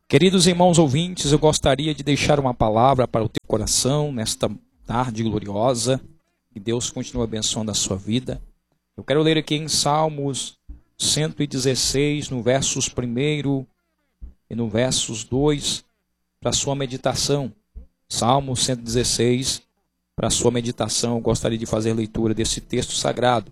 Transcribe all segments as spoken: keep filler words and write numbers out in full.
Queridos irmãos ouvintes, eu gostaria de deixar uma palavra para o teu coração nesta tarde gloriosa. Que Deus continue abençoando a sua vida. Eu quero ler aqui em Salmos cento e dezesseis, no versos primeiro e no versos dois, para a sua meditação. Salmos cento e dezesseis, para a sua meditação, eu gostaria de fazer leitura desse texto sagrado.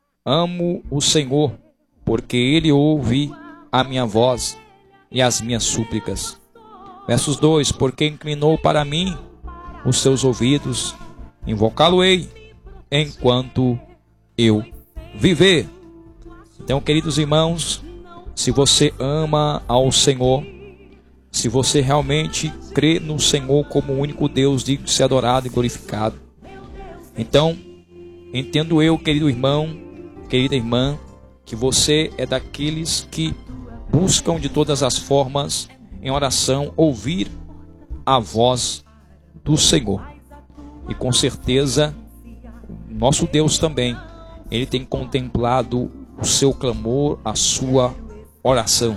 Amo o Senhor, porque Ele ouve a minha voz e as minhas súplicas. Versos dois, porque inclinou para mim os seus ouvidos, invocá-lo-ei enquanto eu viver. Então, queridos irmãos, se você ama ao Senhor, se você realmente crê no Senhor como o único Deus digno de ser adorado e glorificado, então, entendo eu, querido irmão, querida irmã, que você é daqueles que buscam de todas as formas, em oração, ouvir a voz do Senhor. E com certeza, nosso Deus também, Ele tem contemplado o seu clamor, a sua oração.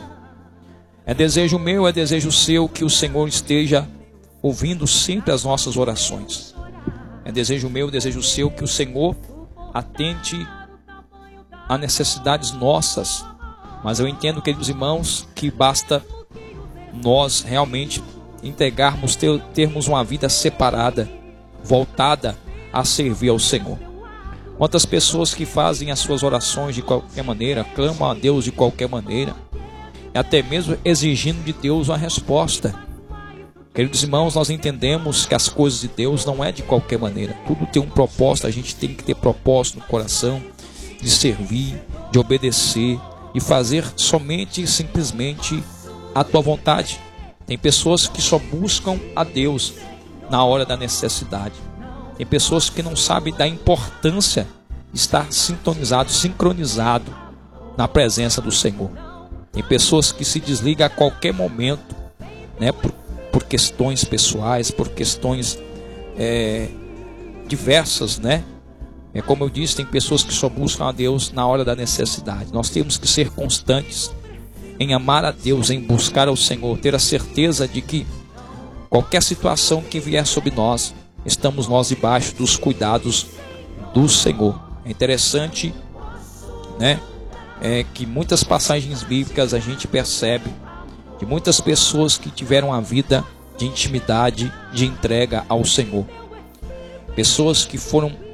É desejo meu, é desejo seu que o Senhor esteja ouvindo sempre as nossas orações. É desejo meu, desejo seu que o Senhor atente a necessidades nossas. Mas eu entendo, queridos irmãos, que basta nós realmente entregarmos, ter, termos uma vida separada, voltada a servir ao Senhor. Quantas pessoas que fazem as suas orações de qualquer maneira, clamam a Deus de qualquer maneira, até mesmo exigindo de Deus uma resposta. Queridos irmãos, nós entendemos que as coisas de Deus não é de qualquer maneira. Tudo tem um propósito, a gente tem que ter propósito no coração, de servir, de obedecer, e fazer somente e simplesmente a tua vontade. Tem pessoas que só buscam a Deus na hora da necessidade. Tem pessoas que não sabem da importância de estar sintonizado, sincronizado na presença do Senhor. Tem pessoas que se desligam a qualquer momento, né, por, por questões pessoais, por questões é, diversas, né? É como eu disse, tem pessoas que só buscam a Deus na hora da necessidade. Nós temos que ser constantes em amar a Deus, em buscar ao Senhor, ter a certeza de que qualquer situação que vier sobre nós, estamos nós debaixo dos cuidados do Senhor. É interessante, né, é, que muitas passagens bíblicas a gente percebe de muitas pessoas que tiveram a vida de intimidade, de entrega ao Senhor. Pessoas que foram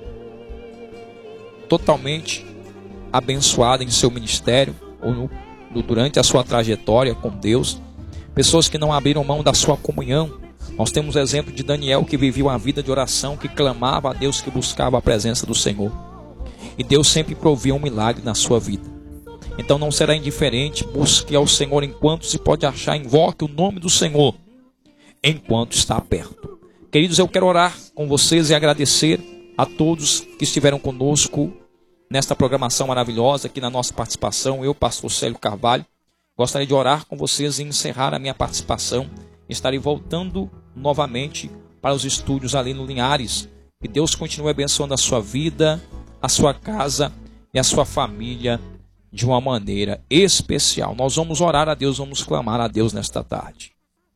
totalmente abençoada em seu ministério ou no, no, durante a sua trajetória com Deus, pessoas que não abriram mão da sua comunhão. Nós temos o exemplo de Daniel, que vivia uma vida de oração, que clamava a Deus, que buscava a presença do Senhor, e Deus sempre provia um milagre na sua vida. Então não será indiferente, busque ao Senhor enquanto se pode achar, invoque o nome do Senhor enquanto está perto. Queridos, eu quero orar com vocês e agradecer a todos que estiveram conosco nesta programação maravilhosa, aqui na nossa participação. Eu, pastor Célio Carvalho, gostaria de orar com vocês e encerrar a minha participação. Estarei voltando novamente para os estúdios ali no Linhares. Que Deus continue abençoando a sua vida, a sua casa e a sua família de uma maneira especial. Nós vamos orar a Deus, vamos clamar a Deus nesta tarde.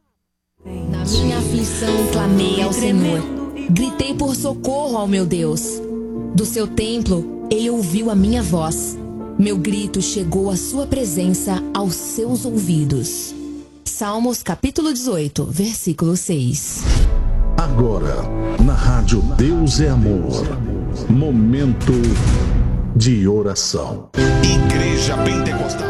Na minha aflição clamei ao Senhor, gritei por socorro ao meu Deus. Do seu templo ele ouviu a minha voz. Meu grito chegou à sua presença, aos seus ouvidos. Salmos capítulo dezoito, versículo seis. Agora, na rádio Deus é Amor, momento de oração. Igreja Pentecostal.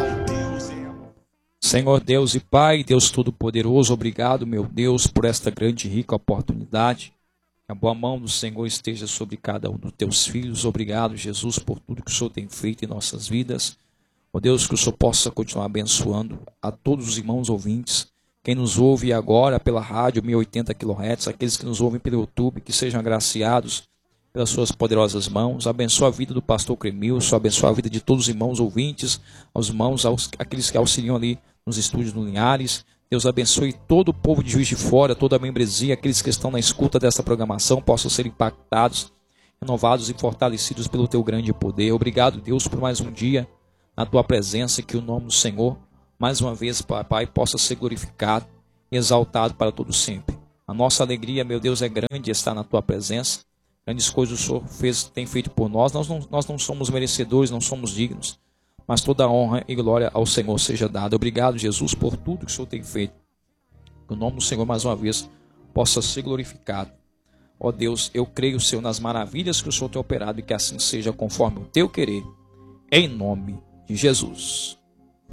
Senhor Deus e Pai, Deus Todo-Poderoso, obrigado, meu Deus, por esta grande e rica oportunidade. Que a boa mão do Senhor esteja sobre cada um dos teus filhos. Obrigado, Jesus, por tudo que o Senhor tem feito em nossas vidas. Ó Deus, que o Senhor possa continuar abençoando a todos os irmãos ouvintes, quem nos ouve agora pela rádio mil e oitenta quilohertz, aqueles que nos ouvem pelo YouTube, que sejam agraciados pelas suas poderosas mãos. Abençoa a vida do pastor Cremilson, abençoa a vida de todos os irmãos ouvintes, aos irmãos, aos, aqueles que auxiliam ali nos estúdios no Linhares. Deus abençoe todo o povo de Juiz de Fora, toda a membresia, aqueles que estão na escuta desta programação, possam ser impactados, renovados e fortalecidos pelo teu grande poder. Obrigado, Deus, por mais um dia na tua presença, que o nome do Senhor, mais uma vez, Pai, possa ser glorificado exaltado para todo sempre. A nossa alegria, meu Deus, é grande estar na tua presença. Grandes coisas o Senhor fez, tem feito por nós. Nós não, nós não somos merecedores, não somos dignos, mas toda a honra e glória ao Senhor seja dada. Obrigado, Jesus, por tudo que o Senhor tem feito. Que o nome do Senhor, mais uma vez, possa ser glorificado. Ó Deus, eu creio, Senhor, nas maravilhas que o Senhor tem operado e que assim seja conforme o teu querer. Em nome de Jesus.